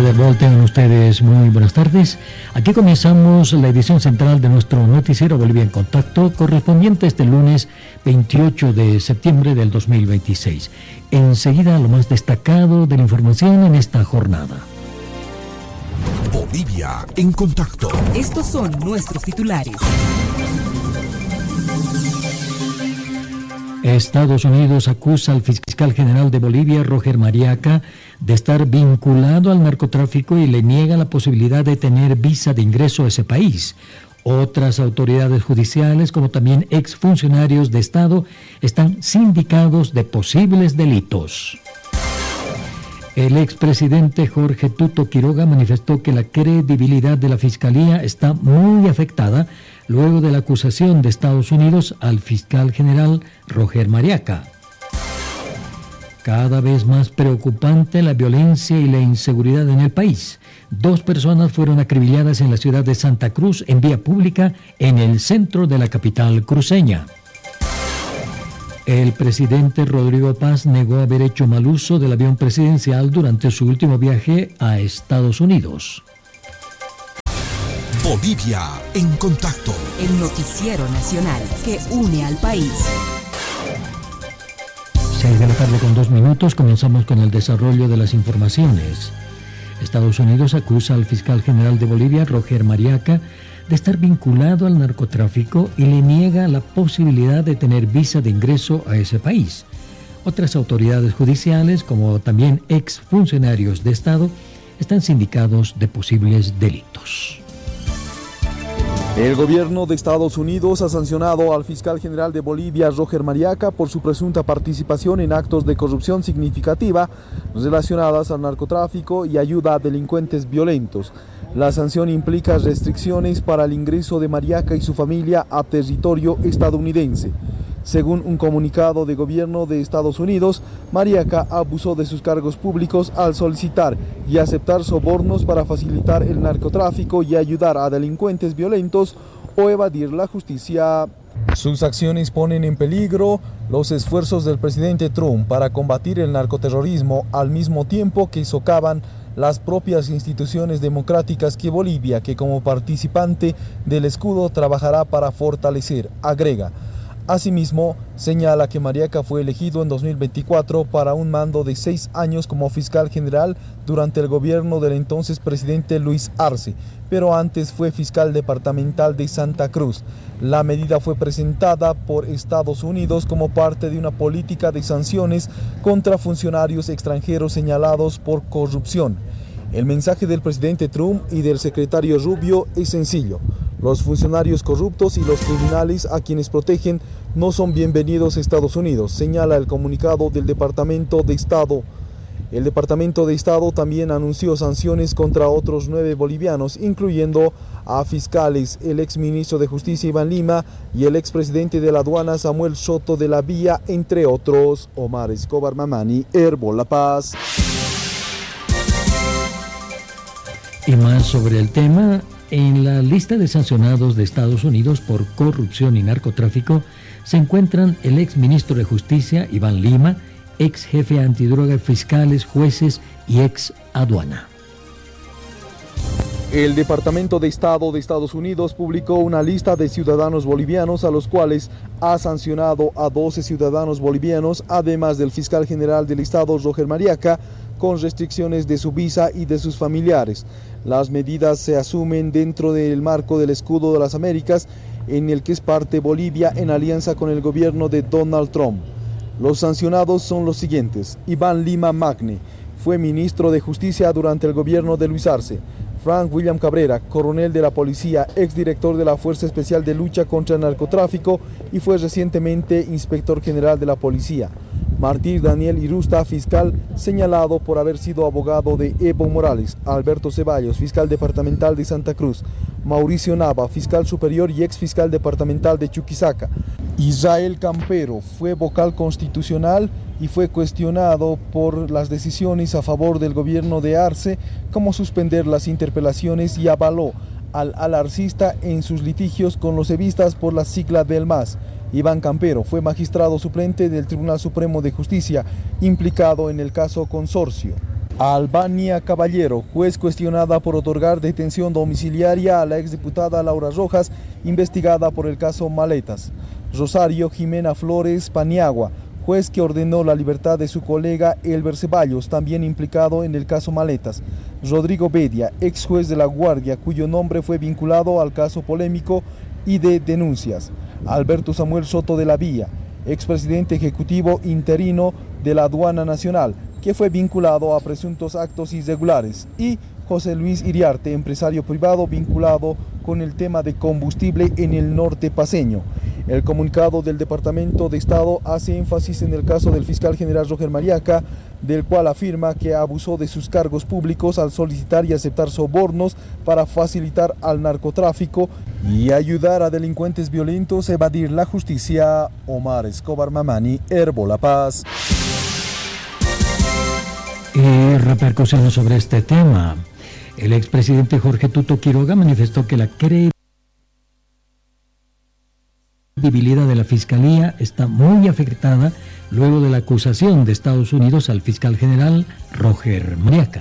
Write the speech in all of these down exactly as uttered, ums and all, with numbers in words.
Herbol, tengan ustedes muy buenas tardes. Aquí comenzamos la edición central de nuestro noticiero Bolivia en Contacto, correspondiente este lunes veintiocho de septiembre del dos mil veintiséis. Enseguida lo más destacado de la información en esta jornada. Bolivia en Contacto. Estos son nuestros titulares. Estados Unidos acusa al fiscal general de Bolivia, Roger Mariaca, de estar vinculado al narcotráfico y le niega la posibilidad de tener visa de ingreso a ese país. Otras autoridades judiciales, como también exfuncionarios de Estado, están sindicados de posibles delitos. El expresidente Jorge Tuto Quiroga manifestó que la credibilidad de la Fiscalía está muy afectada luego de la acusación de Estados Unidos al fiscal general Roger Mariaca. Cada vez más preocupante la violencia y la inseguridad en el país. Dos personas fueron acribilladas en la ciudad de Santa Cruz en vía pública en el centro de la capital cruceña. El presidente Rodrigo Paz negó haber hecho mal uso del avión presidencial durante su último viaje a Estados Unidos. Bolivia en Contacto. El noticiero nacional que une al país. Seis de la tarde con dos minutos, comenzamos con el desarrollo de las informaciones. Estados Unidos acusa al fiscal general de Bolivia, Roger Mariaca, de estar vinculado al narcotráfico y le niega la posibilidad de tener visa de ingreso a ese país. Otras autoridades judiciales, como también exfuncionarios de Estado, están sindicados de posibles delitos. El gobierno de Estados Unidos ha sancionado al fiscal general de Bolivia, Roger Mariaca, por su presunta participación en actos de corrupción significativa relacionadas al narcotráfico y ayuda a delincuentes violentos. La sanción implica restricciones para el ingreso de Mariaca y su familia a territorio estadounidense. Según un comunicado de gobierno de Estados Unidos, Mariaca abusó de sus cargos públicos al solicitar y aceptar sobornos para facilitar el narcotráfico y ayudar a delincuentes violentos o evadir la justicia. Sus acciones ponen en peligro los esfuerzos del presidente Trump para combatir el narcoterrorismo al mismo tiempo que socavan las propias instituciones democráticas que Bolivia, que como participante del escudo trabajará para fortalecer, agrega. Asimismo, señala que Mariaca fue elegido en dos mil veinticuatro para un mando de seis años como fiscal general durante el gobierno del entonces presidente Luis Arce, pero antes fue fiscal departamental de Santa Cruz. La medida fue presentada por Estados Unidos como parte de una política de sanciones contra funcionarios extranjeros señalados por corrupción. El mensaje del presidente Trump y del secretario Rubio es sencillo. Los funcionarios corruptos y los criminales a quienes protegen no son bienvenidos a Estados Unidos, señala el comunicado del Departamento de Estado. El Departamento de Estado también anunció sanciones contra otros nueve bolivianos, incluyendo a fiscales, el exministro de Justicia Iván Lima y el expresidente de la aduana Samuel Soto de la Vía, entre otros. Omar Escobar Mamani, Herbol La Paz. Y más sobre el tema, en la lista de sancionados de Estados Unidos por corrupción y narcotráfico se encuentran el exministro de Justicia, Iván Lima, ex jefe antidroga, fiscales, jueces y ex aduana. El Departamento de Estado de Estados Unidos publicó una lista de ciudadanos bolivianos a los cuales ha sancionado a doce ciudadanos bolivianos, además del fiscal general del Estado, Roger Mariaca, con restricciones de su visa y de sus familiares. Las medidas se asumen dentro del marco del Escudo de las Américas, en el que es parte Bolivia en alianza con el gobierno de Donald Trump. Los sancionados son los siguientes: Iván Lima Magne, fue ministro de Justicia durante el gobierno de Luis Arce. Frank William Cabrera, coronel de la policía, exdirector de la Fuerza Especial de Lucha contra el Narcotráfico y fue recientemente inspector general de la policía. Martín Daniel Irusta, fiscal, señalado por haber sido abogado de Evo Morales. Alberto Ceballos, fiscal departamental de Santa Cruz. Mauricio Nava, fiscal superior y ex fiscal departamental de Chuquisaca. Israel Campero fue vocal constitucional y fue cuestionado por las decisiones a favor del gobierno de Arce, como suspender las interpelaciones, y avaló al alarcista en sus litigios con los evistas por la sigla del M A S. Iván Campero fue magistrado suplente del Tribunal Supremo de Justicia, implicado en el caso Consorcio. Albania Caballero, juez cuestionada por otorgar detención domiciliaria a la exdiputada Laura Rojas, investigada por el caso Maletas. Rosario Jimena Flores Paniagua, juez que ordenó la libertad de su colega Elber Ceballos, también implicado en el caso Maletas. Rodrigo Bedia, ex juez de La Guardia, cuyo nombre fue vinculado al caso polémico y de denuncias. Alberto Samuel Soto de la Vía, expresidente ejecutivo interino de la Aduana Nacional, que fue vinculado a presuntos actos irregulares, y José Luis Iriarte, empresario privado vinculado con el tema de combustible en el norte paceño. El comunicado del Departamento de Estado hace énfasis en el caso del fiscal general Roger Mariaca, del cual afirma que abusó de sus cargos públicos al solicitar y aceptar sobornos para facilitar al narcotráfico y ayudar a delincuentes violentos a evadir la justicia. Omar Escobar Mamani, Herbo La Paz. Y repercusiones sobre este tema. El expresidente Jorge Tuto Quiroga manifestó que la credibilidad de la Fiscalía está muy afectada luego de la acusación de Estados Unidos al fiscal general Roger Mariaca.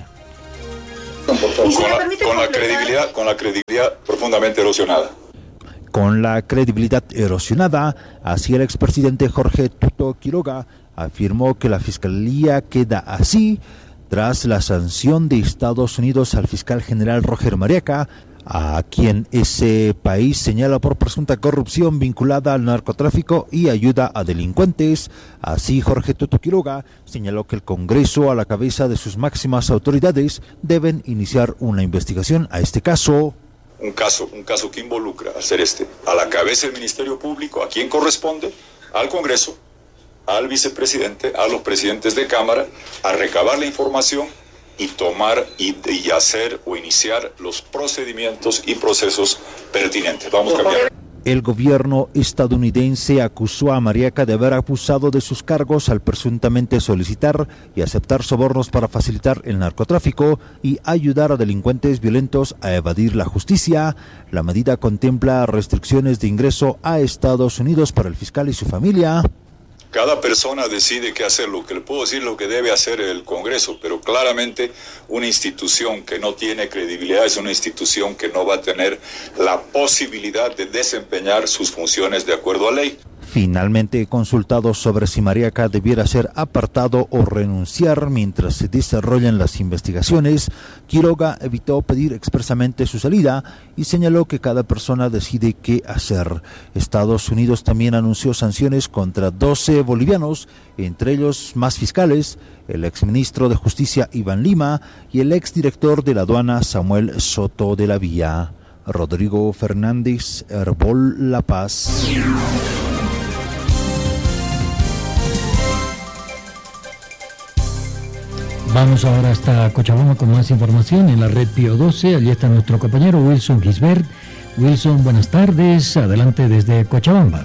Con la, con la credibilidad, con la credibilidad profundamente erosionada. Con la credibilidad erosionada, así el expresidente Jorge Tuto Quiroga afirmó que la Fiscalía queda así tras la sanción de Estados Unidos al fiscal general Roger Mariaca, a quien ese país señala por presunta corrupción vinculada al narcotráfico y ayuda a delincuentes. Así, Jorge Tuto Quiroga señaló que el Congreso, a la cabeza de sus máximas autoridades, deben iniciar una investigación a este caso. Un caso, un caso que involucra, al ser este, a la cabeza del Ministerio Público, a quien corresponde, al Congreso, al vicepresidente, a los presidentes de Cámara, a recabar la información y tomar y, y hacer o iniciar los procedimientos y procesos pertinentes. Vamos a cambiar. El gobierno estadounidense acusó a Mariaca de haber abusado de sus cargos al presuntamente solicitar y aceptar sobornos para facilitar el narcotráfico y ayudar a delincuentes violentos a evadir la justicia. La medida contempla restricciones de ingreso a Estados Unidos para el fiscal y su familia. Cada persona decide qué hacer. Lo que le puedo decir, lo que debe hacer el Congreso, pero claramente una institución que no tiene credibilidad es una institución que no va a tener la posibilidad de desempeñar sus funciones de acuerdo a ley. Finalmente, consultado sobre si Mariaca debiera ser apartado o renunciar mientras se desarrollan las investigaciones, Quiroga evitó pedir expresamente su salida y señaló que cada persona decide qué hacer. Estados Unidos también anunció sanciones contra doce bolivianos, entre ellos más fiscales, el exministro de Justicia Iván Lima y el exdirector de la aduana Samuel Soto de la Vía. Rodrigo Fernández, Herbol La Paz. Vamos ahora hasta Cochabamba con más información en la red Pío doce. Allí está nuestro compañero Wilson Gisbert. Wilson, buenas tardes. Adelante desde Cochabamba.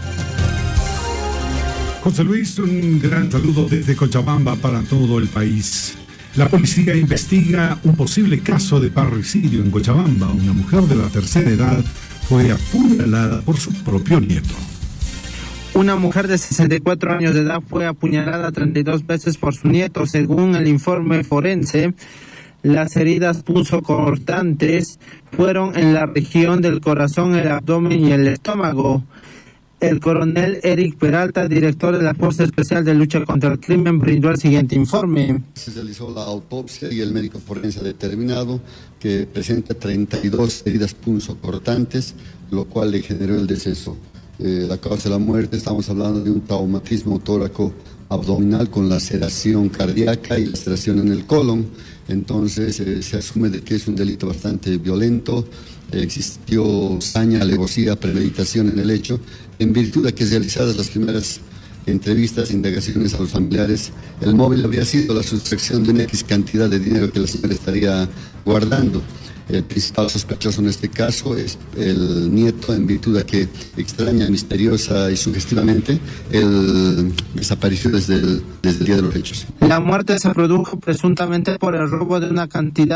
José Luis, un gran saludo desde Cochabamba para todo el país. La policía investiga un posible caso de parricidio en Cochabamba. Una mujer de la tercera edad fue apuñalada por su propio nieto. Una mujer de sesenta y cuatro años de edad fue apuñalada treinta y dos veces por su nieto. Según el informe forense, las heridas punzocortantes fueron en la región del corazón, el abdomen y el estómago. El coronel Eric Peralta, director de la Fuerza Especial de Lucha contra el Crimen, brindó el siguiente informe. Se realizó la autopsia y el médico forense ha determinado que presenta treinta y dos heridas punzocortantes, lo cual le generó el deceso. Eh, la causa de la muerte, estamos hablando de un traumatismo tóraco abdominal con laceración cardíaca y laceración en el colon. Entonces eh, se asume de que es un delito bastante violento. Eh, existió saña, alevosía, premeditación en el hecho, en virtud de que realizadas las primeras entrevistas, indagaciones a los familiares, el móvil habría sido la sustracción de una X cantidad de dinero que la señora estaría guardando. El principal sospechoso en este caso es el nieto, en virtud de que extraña, misteriosa y sugestivamente él desapareció desde el, desde el día de los hechos. La muerte se produjo presuntamente por el robo de una cantidad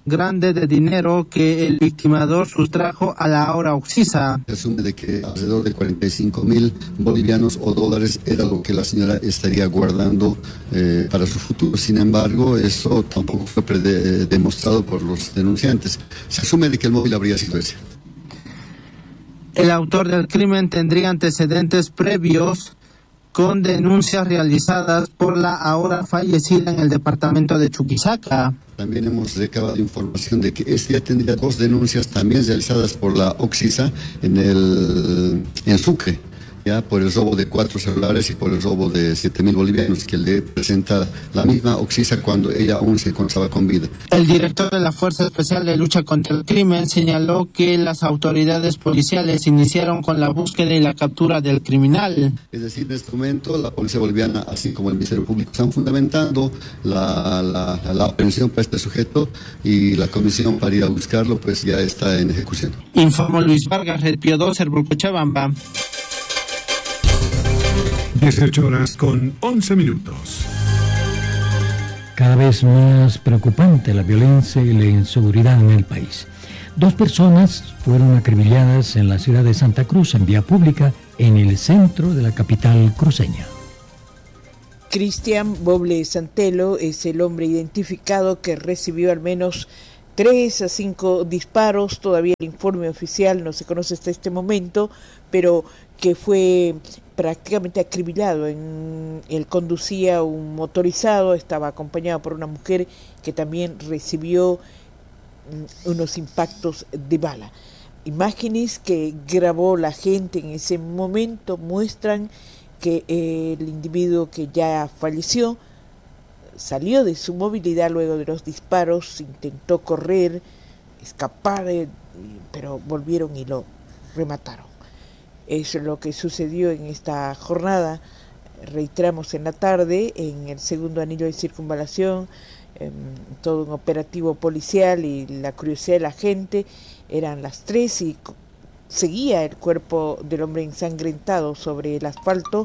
grande de dinero que el victimador sustrajo a la ahora Oxisa. Se asume de que alrededor de cuarenta y cinco mil bolivianos o dólares era lo que la señora estaría guardando eh, para su futuro. Sin embargo, eso tampoco fue prede- demostrado por los denunciantes. Se asume de que el móvil habría sido ese. El autor del crimen tendría antecedentes previos con denuncias realizadas por la ahora fallecida en el departamento de Chuquisaca. También hemos recabado información de que este ya tendría dos denuncias también realizadas por la Oxisa en el en Sucre, ya por el robo de cuatro celulares y por el robo de siete mil bolivianos que le presenta la misma Oxisa cuando ella aún se encontraba con vida. El director de la Fuerza Especial de Lucha contra el Crimen señaló que las autoridades policiales iniciaron con la búsqueda y la captura del criminal. Es decir, en este momento la Policía Boliviana, así como el Ministerio Público, están fundamentando la, la, la aprehensión para este sujeto y la comisión para ir a buscarlo pues ya está en ejecución. Informó Luis Vargas, Red Pío doce, Cochabamba. dieciocho horas con once minutos. Cada vez más preocupante la violencia y la inseguridad en el país. Dos personas fueron acribilladas en la ciudad de Santa Cruz en vía pública en el centro de la capital cruceña. Cristian Boble Santelo es el hombre identificado que recibió al menos tres a cinco disparos. Todavía el informe oficial no se conoce hasta este momento, pero que fue prácticamente acribillado. En, él conducía un motorizado, estaba acompañado por una mujer que también recibió unos impactos de bala. Imágenes que grabó la gente en ese momento muestran que el individuo que ya falleció salió de su movilidad luego de los disparos, intentó correr, escapar, pero volvieron y lo remataron. Eso es lo que sucedió en esta jornada. Reiteramos en la tarde, en el segundo anillo de circunvalación, eh, todo un operativo policial y la curiosidad de la gente. Eran las tres y seguía el cuerpo del hombre ensangrentado sobre el asfalto.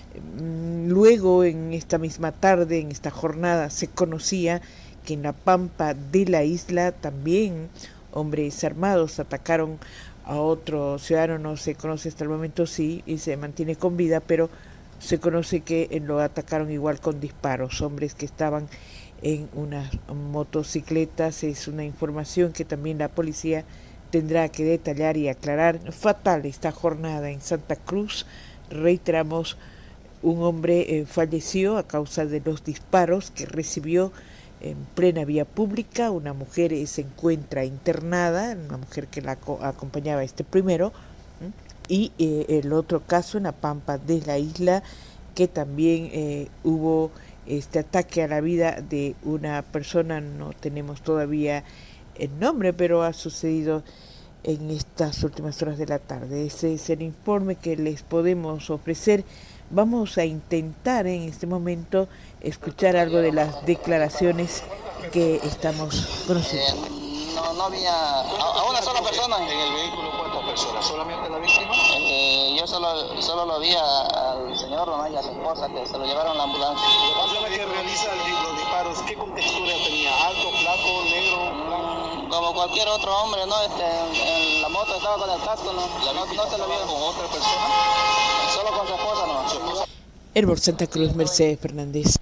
Luego, en esta misma tarde, en esta jornada, se conocía que en la pampa de la isla también hombres armados atacaron a otro ciudadano. No se conoce hasta el momento si sí, se mantiene con vida, pero se conoce que lo atacaron igual con disparos, hombres que estaban en unas motocicletas. Es una información que también la policía tendrá que detallar y aclarar. Fatal esta jornada en Santa Cruz. Reiteramos, un hombre eh, falleció a causa de los disparos que recibió en plena vía pública. Una mujer eh, se encuentra internada, una mujer que la co- acompañaba a este primero, ¿eh? y eh, el otro caso en la pampa de la isla, que también eh, hubo este ataque a la vida de una persona. No tenemos todavía el nombre, pero ha sucedido en estas últimas horas de la tarde. Ese es el informe que les podemos ofrecer. Vamos a intentar en este momento escuchar algo de las declaraciones que estamos conociendo. Eh, no, no había a, a una sola persona. ¿En el vehículo cuántas personas? ¿Solamente la víctima? Eh, yo solo, solo lo vi a, al señor Ronald y a su esposa, que se lo llevaron a la ambulancia. La persona que realiza los disparos, ¿qué contextura tenía? ¿Alto, flaco, negro, blanco? Como cualquier otro hombre, ¿no? Este, en, en la moto estaba con el casco, ¿no? La no, no se lo vio con otra persona. Solo con su esposa, ¿no? Su esposa. Herbor Santa Cruz, Mercedes Fernández.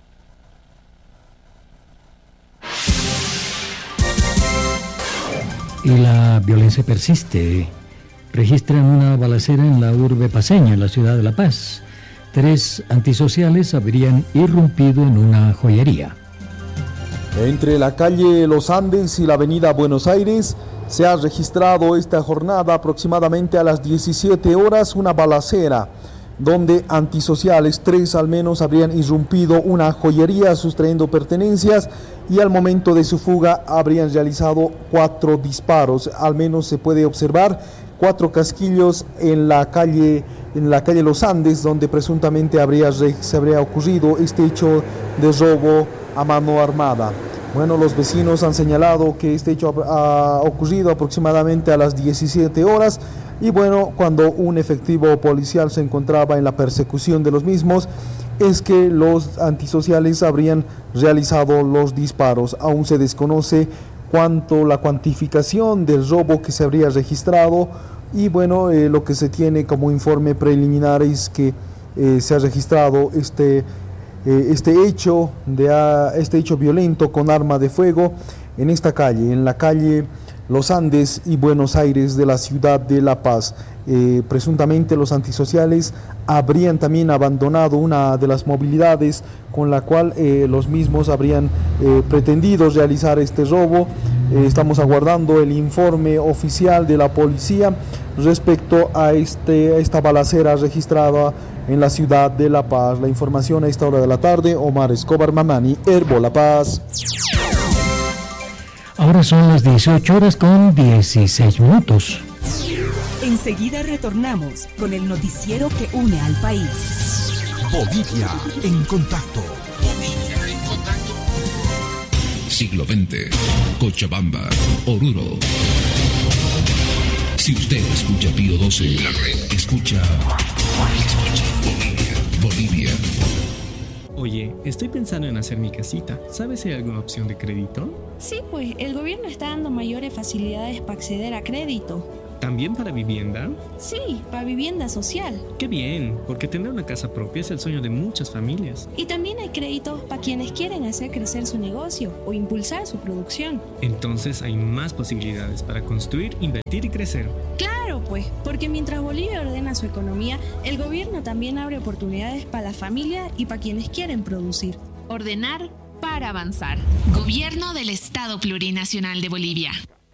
Y la violencia persiste. Registran una balacera en la urbe paceña, en la ciudad de La Paz. Tres antisociales habrían irrumpido en una joyería. Entre la calle Los Andes y la avenida Buenos Aires se ha registrado esta jornada aproximadamente a las diecisiete horas una balacera, donde antisociales, tres al menos, habrían irrumpido una joyería sustrayendo pertenencias y al momento de su fuga habrían realizado cuatro disparos. Al menos se puede observar cuatro casquillos en la calle, en la calle Los Andes, donde presuntamente habría, se habría ocurrido este hecho de robo a mano armada. Bueno, los vecinos han señalado que este hecho ha ocurrido aproximadamente a las diecisiete horas y bueno, cuando un efectivo policial se encontraba en la persecución de los mismos, es que los antisociales habrían realizado los disparos. Aún se desconoce cuanto la cuantificación del robo que se habría registrado. Y bueno, eh, lo que se tiene como informe preliminar es que eh, se ha registrado este, eh, este, hecho de, uh, este hecho violento con arma de fuego en esta calle, en la calle Los Andes y Buenos Aires de la ciudad de La Paz. Eh, presuntamente los antisociales habrían también abandonado una de las movilidades con la cual eh, los mismos habrían eh, pretendido realizar este robo. Eh, estamos aguardando el informe oficial de la policía respecto a, este, a esta balacera registrada en la ciudad de La Paz. La información a esta hora de la tarde, Omar Escobar Mamani, Herbo La Paz. Ahora son las dieciocho horas con dieciséis minutos. Enseguida retornamos con el noticiero que une al país. Bolivia en contacto. Bolivia en contacto. Siglo veinte. Cochabamba, Oruro. Si usted escucha Pío doce, escucha, escucha Bolivia, Bolivia. Oye, estoy pensando en hacer mi casita. ¿Sabes si hay alguna opción de crédito? Sí, pues el gobierno está dando mayores facilidades para acceder a crédito. ¿También para vivienda? Sí, para vivienda social. ¡Qué bien! Porque tener una casa propia es el sueño de muchas familias. Y también hay créditos para quienes quieren hacer crecer su negocio o impulsar su producción. Entonces hay más posibilidades para construir, invertir y crecer. Claro, pues, porque mientras Bolivia ordena su economía, el gobierno también abre oportunidades para la familia y para quienes quieren producir. Ordenar para avanzar. Gobierno del Estado Plurinacional de Bolivia.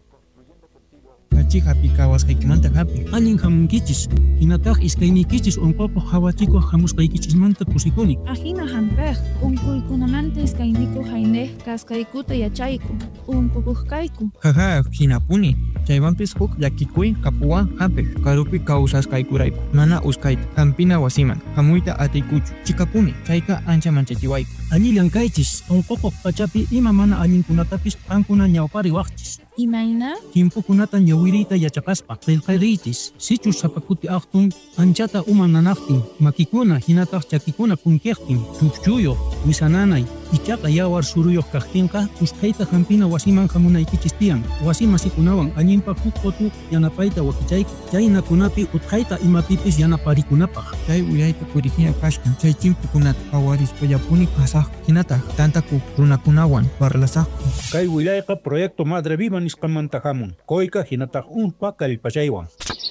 Happy kawas kaikimanta happy. Alin hamun kichis. Hinatag iskaini kichis un poco hawachiko hamus kaikichis manta pusikuni. Ajina hampej. Un kulkunamante iskainiko haineh kaskaikuta yachaiku. Un kukuhkaiku. Jaja, hinapuni. Chaywampis huk yakikui kapua hampej. Karupi kausas kaikuraiku. Mana uskait. Hampina wasiman. Hamuita atikuchu. Chikapuni. Chaika ancha manchetiwaiku. Alilian kaichis. Un poco pachapi ima mana alin kunatapis ankuna ñawpari waqchis. Imayna? Timpukunatan yawirita yachakaspa, qillqayrichis, sichus sapakuti ahtun, anchata umananaqtin, makikuna, hinataq chakikuna kunkiqtin, chukchuyo, wisananay, ichaqa yawar suruyuq kaqtinqa, usqayta hampina wasiman hamunaykichis tiyan, wasima sikunawan allinpa huk qotu yanapayta wakichayku, chaynakunapi utqayta imapipis yanaparikunapaq. Chay uyayta purikina kashkan, chay chimpukunata pawarispa yapuni kasaq, hinata tantaku runakunawan parlasaqku. Kay wilayqa proyecto Madre Viva nisqamantahamun, koyka hinataq unpa kallpachaywan.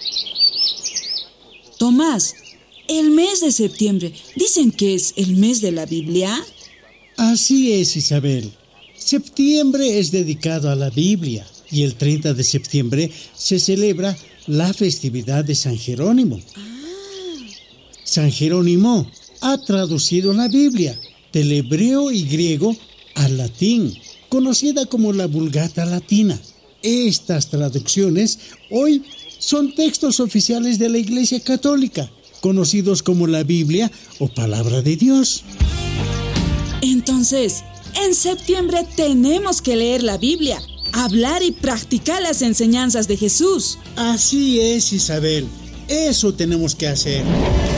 Tomás, el mes de septiembre, ¿dicen que es el mes de la Biblia? Así es, Isabel. Septiembre es dedicado a la Biblia y el treinta de septiembre se celebra la festividad de San Jerónimo. Ah. San Jerónimo ha traducido la Biblia del hebreo y griego al latín, conocida como la Vulgata Latina. Estas traducciones hoy son textos oficiales de la Iglesia Católica, conocidos como la Biblia o Palabra de Dios. Entonces, en septiembre tenemos que leer la Biblia, hablar y practicar las enseñanzas de Jesús. Así es, Isabel. Eso tenemos que hacer.